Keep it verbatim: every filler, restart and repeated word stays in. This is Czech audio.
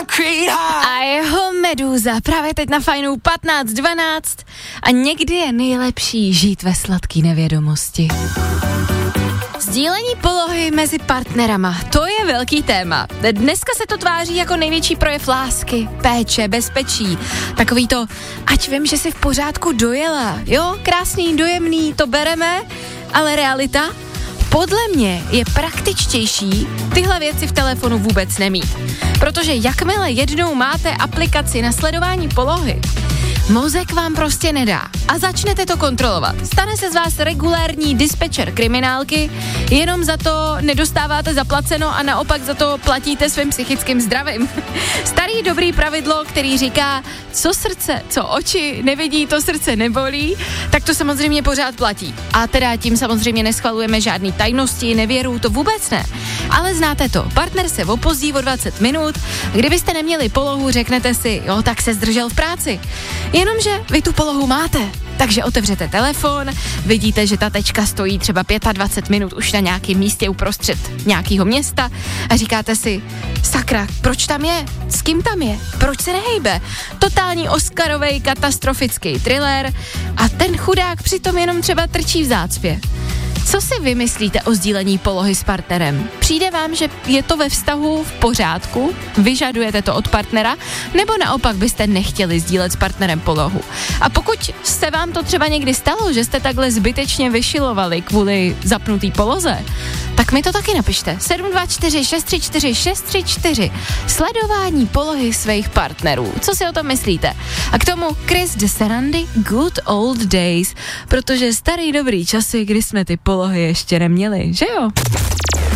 A jeho Medúza právě teď na Fajnu patnáct dvanáct a někdy je nejlepší žít ve sladký nevědomosti. Sdílení polohy mezi partnerama, to je velký téma. Dneska se to tváří jako největší projev lásky, péče, bezpečí. Takový to, ať vím, že jsi v pořádku dojela. Jo, krásný, dojemný, to bereme, ale realita? Podle mě je praktičtější tyhle věci v telefonu vůbec nemít. Protože jakmile jednou máte aplikaci na sledování polohy, mozek vám prostě nedá a začnete to kontrolovat. Stane se z vás regulérní dispečer kriminálky, jenom za to nedostáváte zaplaceno a naopak za to platíte svým psychickým zdravím. Starý dobrý pravidlo, který říká, co srdce, co oči nevidí, to srdce nebolí, tak to samozřejmě pořád platí. A teda tím samozřejmě neschvalujeme žádný tajnosti, nevěru, to vůbec ne. Ale znáte to, partner se opozdí o dvacet minut, kdybyste neměli polohu, řeknete si, jo, tak se zdržel v práci. Jenomže vy tu polohu máte, takže otevřete telefon, vidíte, že ta tečka stojí třeba dvacet pět minut už na nějakém místě uprostřed nějakého města a říkáte si, sakra, proč tam je? S kým tam je? Proč se nehejbe? Totální oscarovej katastrofický thriller a ten chudák přitom jenom třeba trčí v zácpě. Co si vymyslíte o sdílení polohy s partnerem? Přijde vám, že je to ve vztahu v pořádku? Vyžadujete to od partnera? Nebo naopak byste nechtěli sdílet s partnerem polohu? A pokud se vám to třeba někdy stalo, že jste takhle zbytečně vyšilovali kvůli zapnutý poloze, tak mi to taky napište. sedm dva čtyři šest tři čtyři šest tři čtyři. Sledování polohy svých partnerů. Co si o tom myslíte? A k tomu Chris de Serandy, Good Old Days, protože starý dobrý časy, kdy jsme ty polohy ještě neměli, že jo?